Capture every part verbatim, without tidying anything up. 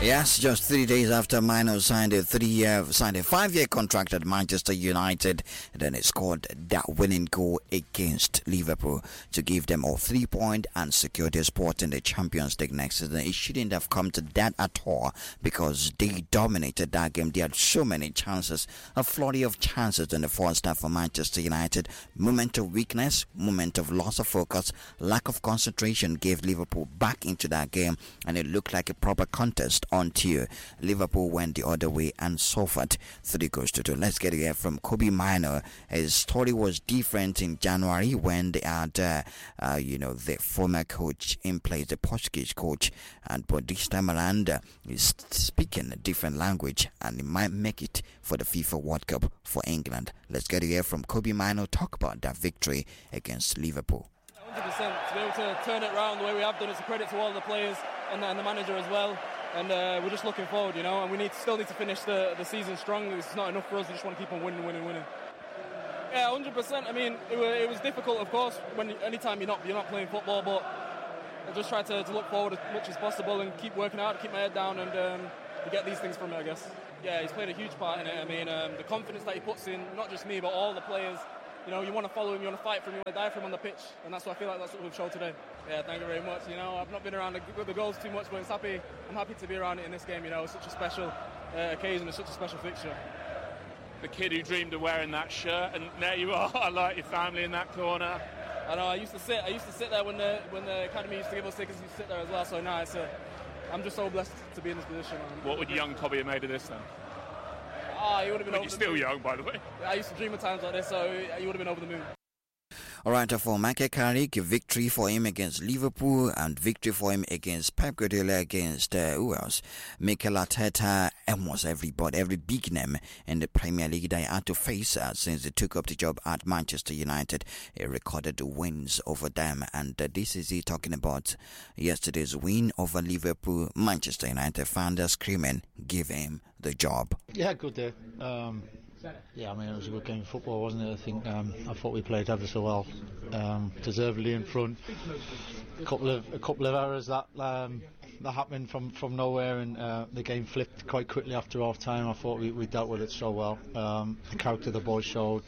Yes, just three days after Mino signed a three-year, signed a five-year contract at Manchester United, then he scored that winning goal against Liverpool to give them all three points and secure their spot in the Champions League next season. It shouldn't have come to that at all because they dominated that game. They had so many chances, a flurry of chances in the first half for Manchester United. Moment of weakness, moment of loss of focus, lack of concentration gave Liverpool back into that game, and it looked like a proper contest until Liverpool went the other way and suffered three goals to two. Let's get here from Kobbie Mainoo. His story was different in January when they had, uh, uh, you know, the former coach in place, the Portuguese coach, and but this time around uh, he's speaking a different language, and he might make it for the FIFA World Cup for England. Let's get here from Kobbie Mainoo talk about that victory against Liverpool. one hundred percent to be able to turn it around the way we have done. It's a credit to all the players and the, and the manager as well. And uh, we're just looking forward, you know, and we need still need to finish the, the season strong. It's not enough for us. We just want to keep on winning, winning, winning. Yeah, one hundred percent. I mean, it, it was difficult, of course, when anytime you're not you're not playing football, but I just try to, to look forward as much as possible and keep working hard, keep my head down, and um, to get these things from it, I guess. Yeah, he's played a huge part in it. I mean, um, the confidence that he puts in, not just me, but all the players. You know, you want to follow him, you want to fight for him, you want to die for him on the pitch, and that's what I feel like that's what we've shown today. Yeah, thank you very much. You know, I've not been around the, the goals too much, but it's happy. I'm happy to be around it in this game. You know, it's such a special uh, occasion, it's such a special fixture. The kid who dreamed of wearing that shirt, and there you are. I like your family in that corner. I know. I used to sit. I used to sit there when the when the academy used to give us tickets. I used to sit there as well. So now it's a, I'm just so blessed to be in this position. What would young Kobbie have made of this then? Ah, oh, he would have been. But over you're the still moon. young, by the way. I used to dream of times like this, so he would have been over the moon. All right, for Michael Carrick, victory for him against Liverpool and victory for him against Pep Guardiola, against uh, who else? Mikel Arteta, almost everybody, every big name in the Premier League they had to face uh, since they took up the job at Manchester United. He recorded the wins over them, and uh, this is he talking about yesterday's win over Liverpool. Manchester United fans screaming, give him the job. Yeah, good day. Um, Yeah, I mean, it was a good game of football, wasn't it? I think um, I thought we played ever so well, um, deservedly in front. A couple of a couple of errors that um, that happened from, from nowhere, and uh, the game flipped quite quickly after half time. I thought we, we dealt with it so well. Um, the character the boys showed,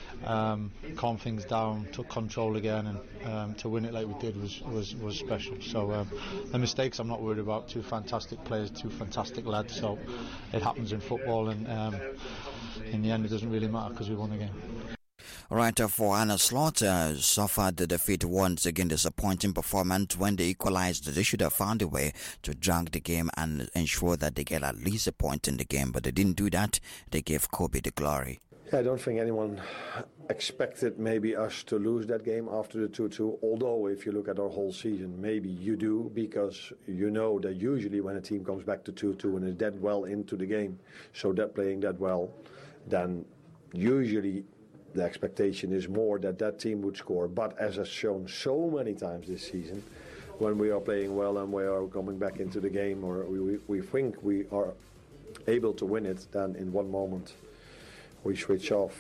um, calmed things down, took control again, and um, to win it like we did was was, was special. So um, the mistakes I'm not worried about. Two fantastic players, two fantastic lads. So it happens in football, and um, in the end it doesn't really matter because we won the game. Right, uh, for Arne Slot, uh, suffered the defeat once again. Disappointing performance when they equalized. They should have found a way to drag the game and ensure that they get at least a point in the game, but they didn't do that. They gave Kobbie the glory. Yeah, I don't think anyone expected maybe us to lose that game after the two two, although if you look at our whole season, maybe you do, because you know that usually when a team comes back to two two and is that well into the game, so that playing that well, then usually the expectation is more that that team would score. But as has shown so many times this season, when we are playing well and we are coming back into the game, or we, we think we are able to win it, then in one moment we switch off,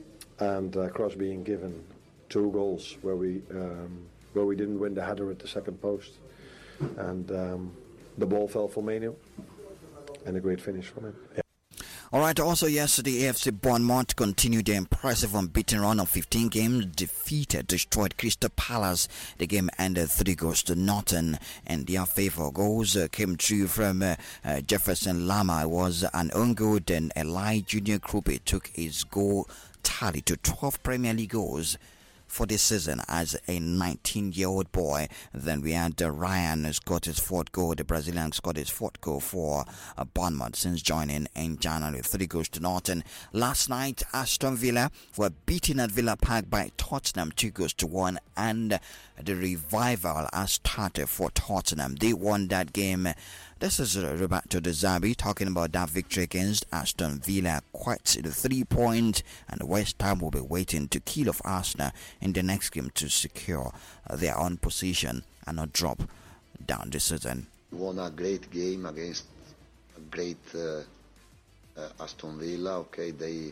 and uh, Cross being given two goals where we um, where we didn't win the header at the second post, and um, the ball fell for Mainoo, and a great finish from him. Yeah. All right, also yesterday, A F C Bournemouth continued their impressive unbeaten run of fifteen games, defeated, destroyed Crystal Palace. The game ended three goals to nothing, and their favour goals uh, came through from uh, uh, Jefferson Lama. It was an own goal, then Eli Junior Krupe took his goal tally to twelve Premier League goals for this season as a nineteen-year-old boy. Then we had uh, Ryan who scored his fourth goal. The Brazilian scored his fourth goal for uh, Bournemouth since joining in January. Three goals to nothing. Last night, Aston Villa were beaten at Villa Park by Tottenham, two goals to one, and uh, the revival has started for Tottenham. They won that game. This is uh, Roberto De Zerbi talking about that victory against Aston Villa. Quite the three points, and West Ham will be waiting to kill off Arsenal in the next game to secure uh, their own position and not drop down this season. Won a great game against a great uh, uh, Aston Villa. Okay, they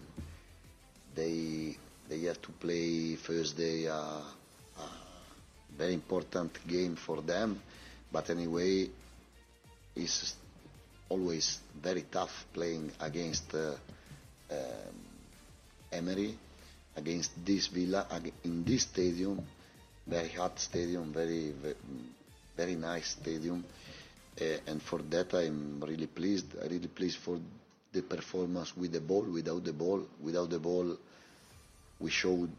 they they have to play Thursday, uh, a very important game for them. But anyway, it's always very tough playing against uh, um, Emery, against this Villa, in this stadium, very hot stadium, very very, very nice stadium, uh, and for that I'm really pleased. I'm really pleased for the performance with the ball, without the ball. Without the ball, we showed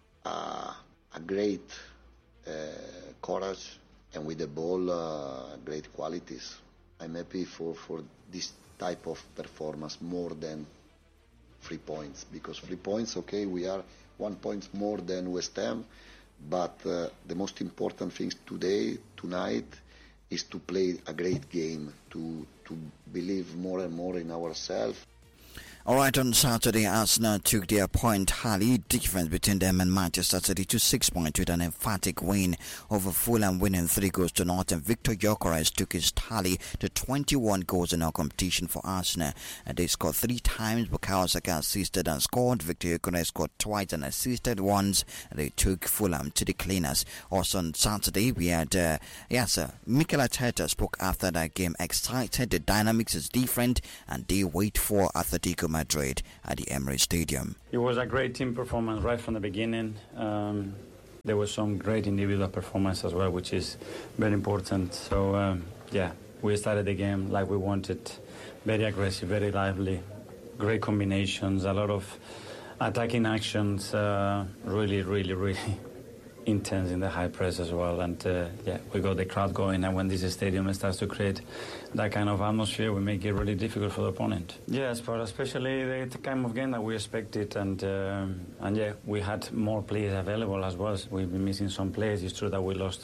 uh, a great uh, courage, and with the ball, uh, great qualities. I'm happy for, for this type of performance more than three points, because three points, okay, we are one point more than West Ham, but uh, the most important thing today, tonight, is to play a great game, to to believe more and more in ourselves. All right, on Saturday, Arsenal took their point tally difference between them and Manchester City to six points with an emphatic win over Fulham, winning three goals to naught. And Victor Gyökeres took his tally to twenty-one goals in our competition for Arsenal. And they scored three times. Bukayo Saka assisted and scored. Victor Gyökeres scored twice and assisted once. And they took Fulham to the cleaners. Also on Saturday, we had, uh, yes, uh, Mikel Arteta spoke after that game, excited. The dynamics is different, and they wait for Atletico Madrid at the Emirates Stadium. It was a great team performance right from the beginning. Um, there was some great individual performance as well, which is very important. So, um, yeah, we started the game like we wanted. Very aggressive, very lively, great combinations, a lot of attacking actions, uh, really, really, really intense in the high press as well. And, uh, yeah, we got the crowd going, and when this stadium starts to create that kind of atmosphere, we make it really difficult for the opponent. Yes, but especially the kind of game that we expected, and um, and yeah, we had more players available as well. We've been missing some players. It's true that we lost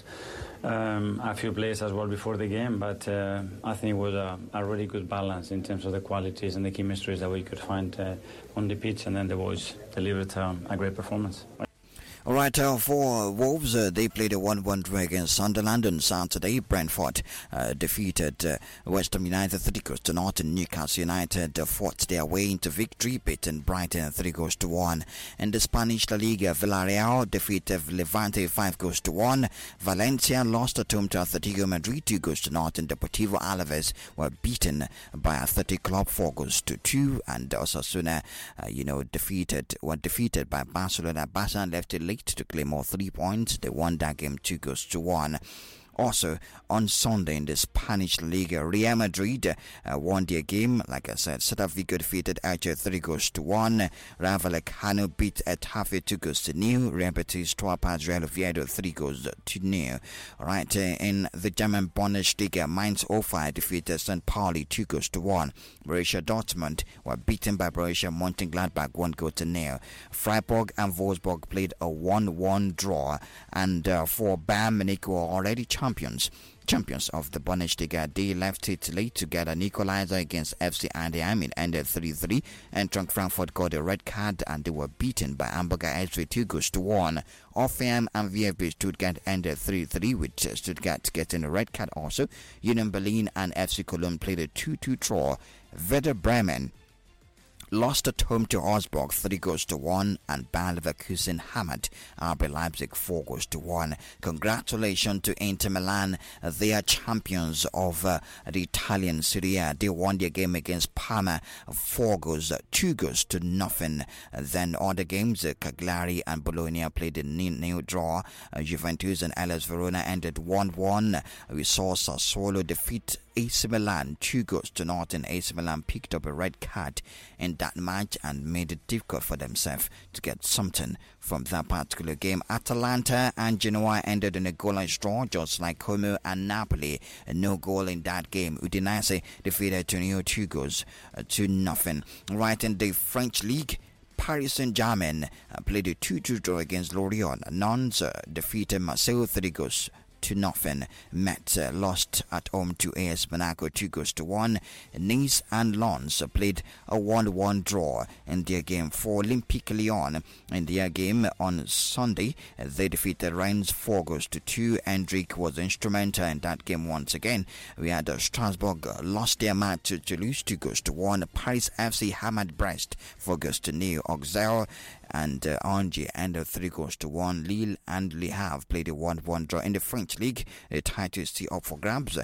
um, a few players as well before the game, but uh, I think it was a, a really good balance in terms of the qualities and the chemistries that we could find uh, on the pitch, and then the boys delivered um, a great performance. All right, uh, for Wolves, uh, they played a one one draw against Sunderland on Saturday. Brentford uh, defeated uh, West Ham United three goals to naught. Newcastle United uh, fought their way into victory, beating Brighton three goals to one. In the Spanish La Liga, Villarreal defeated Levante five goals to one. Valencia lost at home to Atletico Madrid two goals to naught. And Deportivo Alaves were beaten by Athletic Club four goals to two. And Osasuna, uh, you know, defeated were defeated by Barcelona. Barcelona left it late to claim all three points. They won that game two goals to one. Also, on Sunday in the Spanish Liga, Real Madrid uh, won their game. Like I said, Celta Vigo defeated Elche three goals to one. Rayo Vallecano beat Getafe two goals to nil. Real Betis passed Real Oviedo three goals to nil. All right, uh, in the German Bundesliga, Mainz oh five defeated Saint Pauli two goals to one. Borussia Dortmund were beaten by Borussia Mönchengladbach one goal to nil. Freiburg and Wolfsburg played a one one draw, and uh, for Bayern Munich were already champions. Champions, champions of the Bundesliga. They left it late to get an equalizer against F C Eindhoven. It ended three three. Eintracht Frankfurt got a red card, and they were beaten by Hamburger S V two goals to one. Hoffenheim and V F B Stuttgart ended three three, with Stuttgart getting a red card also. Union Berlin and F C Cologne played a two two draw. Werder Bremen lost at home to Augsburg three goals to one, and Bayer Leverkusen hammered R B Leipzig four goals to one. Congratulations to Inter Milan. They are champions of uh, the Italian Serie A. They won their game against Parma four goals, two goals to nothing. Then other games, uh, Cagliari and Bologna played a nil-nil draw. Uh, Juventus and Hellas Verona ended one one. We saw Sassuolo defeat A C Milan two goals to naught, and A C Milan picked up a red card in that match and made it difficult for themselves to get something from that particular game. Atalanta and Genoa ended in a goalless draw, just like Como and Napoli. No goal in that game. Udinese defeated Torino two goals uh, to nothing. Right in the French league, Paris Saint-Germain uh, played a two two draw against Lorient. Nantes uh, defeated Marseille three goals to nothing. Metz uh, lost at home to A S Monaco two goals to one. Nice and Lens uh, played a one one draw in their game. For Olympique Lyon in their game on Sunday, uh, they defeated Rennes four goals to two. Hendrick was instrumental in that game once again. We had uh, Strasbourg uh, lost their match to Toulouse two goals to one. Paris F C hammered Brest four goals to nil. Auxerre and uh, Angers ended three goals to one. Lille and Le Havre played a one one draw. In the French league, the title is still up for grabs.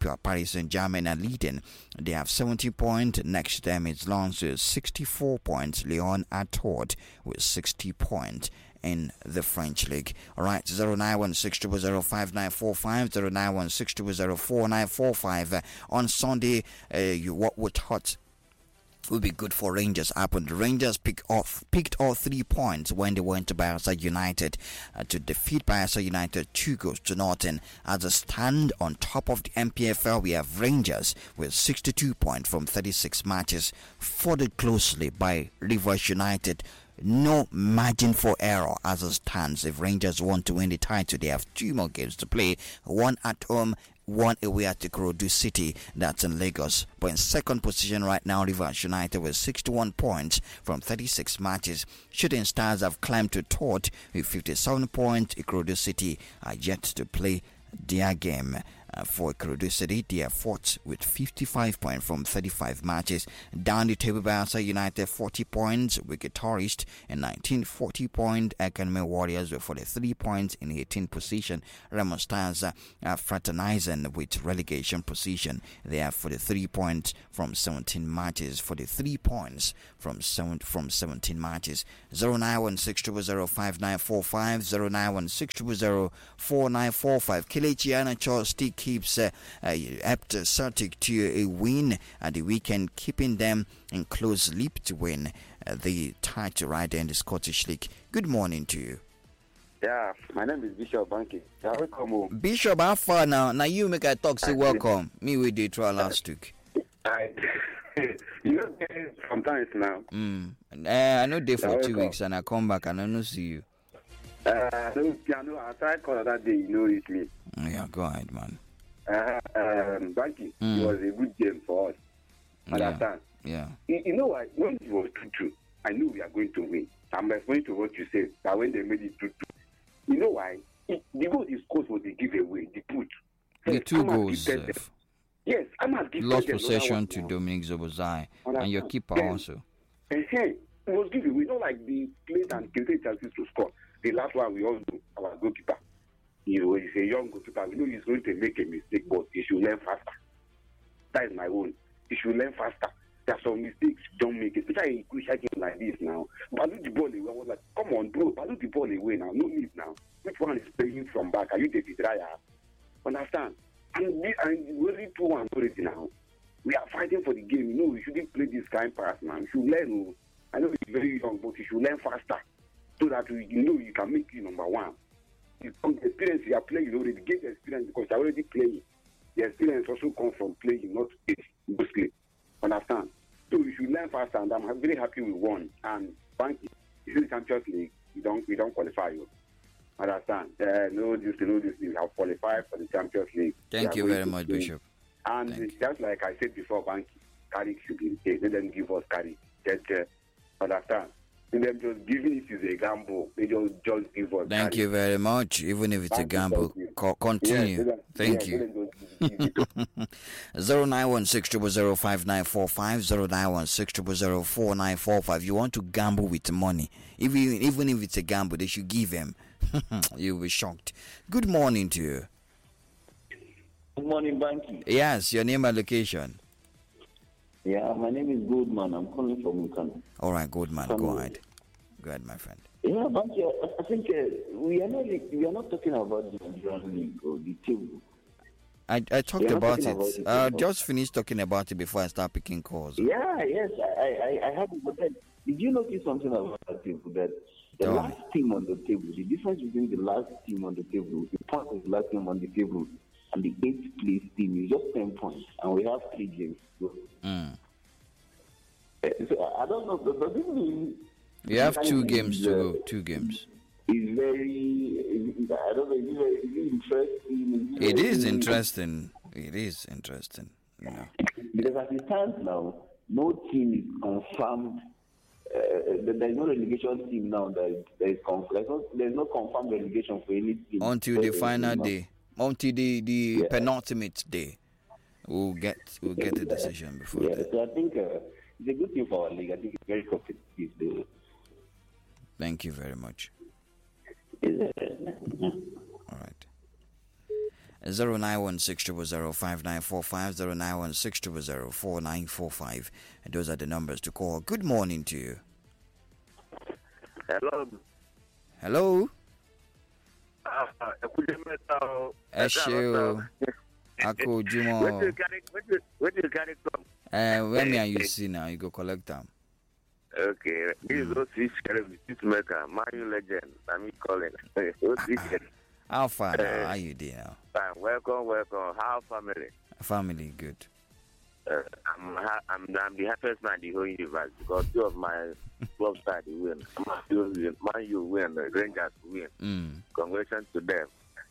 Paris Saint-Germain are leading. They have seventy points. Next to them is Lens with sixty-four points. Lyon are third with sixty points in the French league. All right, zero nine one six zero zero five nine four five, zero nine one six zero zero four nine four five. Uh, on Sunday, uh, you, what would hot will be good for Rangers happened. The Rangers pick off, picked all three points when they went to Barca United uh, to defeat Barca United two goals to nothing. As a stand on top of the M P F L, we have Rangers with sixty-two points from thirty-six matches, followed closely by Rivers United. No margin for error as it stands. If Rangers want to win the title, they have two more games to play, one at home, one away at Ikorodu City, that's in Lagos. But in second position right now, Rivers United with sixty-one points from thirty-six matches. Shooting Stars have climbed to third with fifty-seven points. Ikorodu City are yet to play their game. Uh, for Ikorodu City, they are fourth with fifty-five points from thirty-five matches. Down the table, Barca United forty points, Wicked Tourist and nineteen, forty points. Academy Warriors with forty-three points in eighteenth position. Remo Stars uh, are fraternizing with relegation position. They have forty-three points from seventeen matches. forty-three points from seven from seventeen matches. zero nine one six zero zero five nine four five, zero nine one six zero zero four nine four five. Kelechi Iheanacho still keeps uh, uh, helped uh, Celtic to a win at the weekend, keeping them in close leap to win uh, the title right there in the Scottish League. Good morning to you. Yeah, my name is Bishop Banky. Yeah, welcome home. Bishop, how far now? Now you make a talk, say welcome. Me we did try last week. I, you know, sometimes now. Mm. Uh, I know day for yeah, two welcome. weeks and I come back and I don't see you. Uh, no, piano. I tried calling that day. You know it's me. Yeah, go ahead, man. Uh, um, Banky, Mm. it was a good game for us. Understand? Yeah. You, you know what? When it was two two, I knew we are going to win. I'm referring to what you said. That when they made it two two, you know why? It, the goal is scored for the giveaway, the put. The two Ahmad goals. gifted Uh, them. Yes, I'm not lost possession to Dominic Zobozai and your keeper Then, also. And hey, it was giveaway. Not like the plate and created chances to score. The last one we all know, our goalkeeper. You know, he's a young goalkeeper. We know he's going to make a mistake, but he should learn faster. That is my own. He should learn faster. There are some mistakes don't make it. Especially in crucial game like this now. Baloo the ball away. I was like, come on, bro. Baloo the ball away now. No need now. Which one is playing from back? Are you David Raya? Understand? And we are really two one already now. We are fighting for the game. You know, we shouldn't play this kind of pass, man. We should learn. I know he's very young, but he should learn faster. So that we, you know you can make you number one. From the experience you are playing, you already get the experience because you're already playing. The experience also comes from playing, not mostly. Understand? So we should learn faster, and I'm very happy we won. And Banky, this is the Champions League. We don't we don't qualify you. Understand? Uh, no, this, no, this. We have qualified for the Champions League. Thank you very much, play. Bishop. And Thank just like I said before, Banky, Carrick should be paid. Let them give us Carrick. Just uh, understand? Let them just give it is a gamble. They just just give us. Thank Carrick. you very much. Even if it's Thank a you, gamble, thank you. co- continue. Yes, let them- Thank yes, you. let them just give it. Zero nine one six triple zero five nine four five, zero nine one six triple zero four nine four five. You want to gamble with money? Even even if it's a gamble, they should give him. You'll be shocked. Good morning to you. Good morning, Banky. Yes, your name and location. Yeah, my name is Goodman. I'm calling from Ukana. All right, good man. From- Go ahead. Go ahead, my friend. Yeah, Banky, I, I think uh, we are not we are not talking about the Nigerian league or the table. I, I talked You're not about talking it. about it, uh, no? just finished talking about it before I start picking calls. Yeah, yes, I I, I had it. But then, did you notice something about that table? That the Tell me. last team on the table, the difference between the last team on the table, the point of the last team on the table, and the eighth place team is just ten points, and we have three games. So, Mm. uh, so I I don't know. Does does it mean You have two Is, games to uh, go. Two games. Is very, is, I don't know, is it, very, is it interesting? It very- is interesting. It is interesting. You know. Because as it stands now, no team is confirmed. Uh, there's no relegation team now that, that is confirmed. There's no, there's no confirmed relegation for any team. Until the Uh, final no. day, until the the Yeah. penultimate day, we'll get we'll get a decision before Yeah, that. so I think uh, it's a good thing for our league. I think it's very competitive. The, Thank you very much. is, uh, All right. zero nine one six zero zero five nine four five, zero nine one six zero zero four nine four five. And those are the numbers to call. Good morning to you. Hello. Hello. Uh, Eshu. Ako Jumo. Where do you carry? Where do, where do you carry from? Uh, when me and you see now, you go collect them. Okay, this is O C Sheriff, this maker, Mario legend. I'm calling. O C Sheriff. How far now? How you doing now? Fine. Welcome, welcome. How family? Family good. Uh, I'm, ha- I'm I'm the happiest man in the whole universe because two of my club side win. Man, you win. The Rangers win. Mm. Congratulations to them.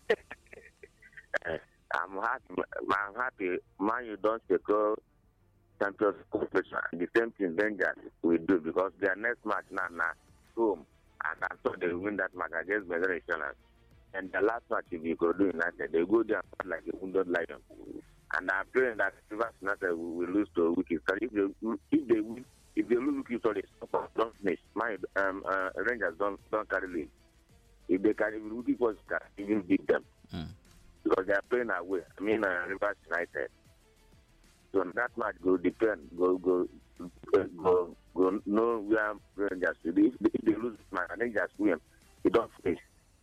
I'm happy. I'm happy. Man, you don't secure Champions competition. The same thing Rangers will do because their next match now now home, and I'm sure they will win that match against Medellin. And the last match, if you could do United, they go there and fight like a wounded lion. And I'm praying that Rivers United will, will lose to Wiki. So if they if they win, if they lose Wiki, sorry, don't finish. My um uh, Rangers don't don't carry lead. If they carry Wiki, was can even beat them mm. because they are playing away. I mean, uh, Rivers United. So that match go depend go go go go no where Rangers will be. If they, if they lose this match, Rangers win. They don't finish.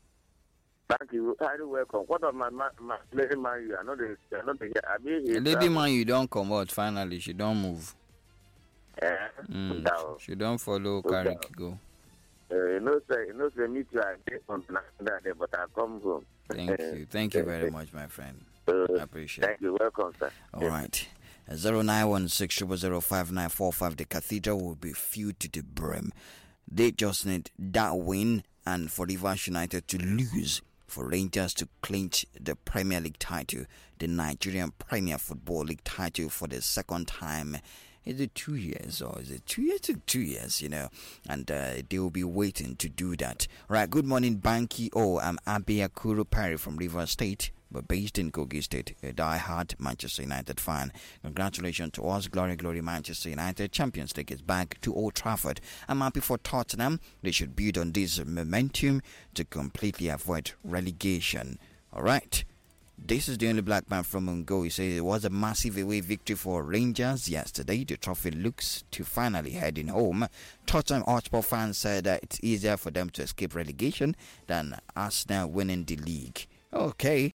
Thank you. Highly welcome. What of my, my, my lady man you? I know they I know they I mean lady uh, man you don't come out finally, she don't move. Yeah. Mm. She don't follow Carrick go. Uh, you know say you know say me too I get on that day, but I come home. Thank you. Thank you very much, my friend. Uh, I appreciate it. Thank you. Welcome, sir. All yeah. right. Zero nine one six zero zero five nine four five. The Cathedral will be filled to the brim. They just need that win and for Rivers United to lose, for Rangers to clinch the Premier League title, the Nigerian Premier Football League title for the second time. Is it two years or is it two years? Two, two years, you know, and uh, they will be waiting to do that. Right. Good morning, Banky. Oh, I'm Abia Kuru Perry from Rivers State, but based in Kogi State, a die-hard Manchester United fan. Congratulations to us. Glory, glory, Manchester United. Champions League is back to Old Trafford. I'm happy for Tottenham. They should build on this momentum to completely avoid relegation. All right. This is the only black man from Mungo. He says it was a massive away victory for Rangers yesterday. The trophy looks to finally heading home. Tottenham Hotspur fans said that it's easier for them to escape relegation than Arsenal winning the league. Okay,